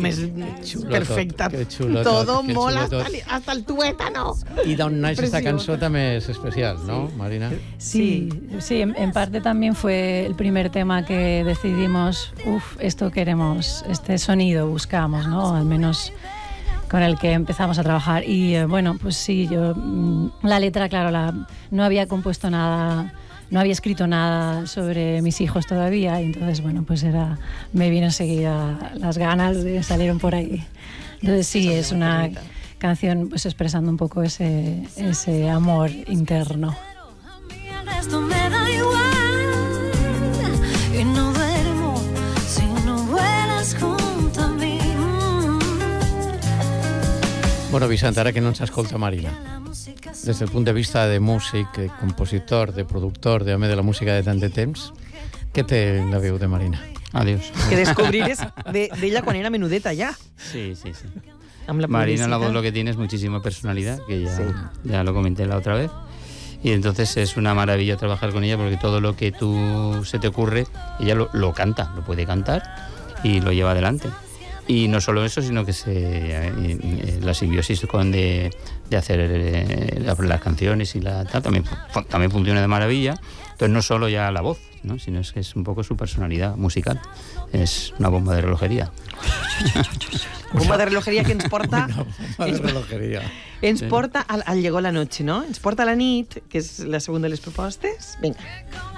més perfecta. Que xulo Todo tot, que mola xulo tot. hasta el tuétano. I d'on naix esta cançó també és especial, ¿no, Marina? Sí, en parte también fue el primer tema que decidimos, esto queremos, este sonido buscamos, ¿no? Al menos con el que empezamos a trabajar. Y bueno, pues sí, yo la letra, claro, no había compuesto nada, no había escrito nada sobre mis hijos todavía, y entonces, bueno, pues me vino enseguida las ganas de salieron por ahí. Entonces sí, es una canción pues expresando un poco ese amor interno. Esto me da igual y no duermo si no vuelas junto a mí. Bueno, Vicent, ara que no ens escolta Marina, des del punt de vista de músic, de compositor, de productor, d'home de la música de tant de temps, què té la veu de Marina? Adiós. Que descubrires d'ella quan era menudeta ja. Sí. Amb la Marina, la publicitat. voz lo que tiene es muchísima personalidad, que ya lo comenté la otra vez. Y entonces es una maravilla trabajar con ella porque todo lo que se te ocurre, ella lo canta, lo puede cantar y lo lleva adelante. Y no solo eso, sino que la simbiosis de hacer las canciones y también funciona de maravilla. Entonces no solo ya la voz, ¿no? Sino que es un poco su personalidad musical. Es una bomba de relojería. Bomba de relojeria que ens porta... Ens porta al Llegó la noche, no? Ens porta a la nit, que és la segona de les propostes. Vinga.